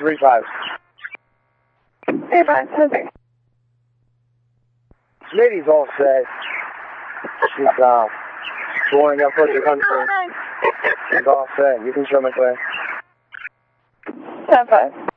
35. 35, perfect. Lady's all set. She's going up for the country. She's all set. You can show me clear. 10-5.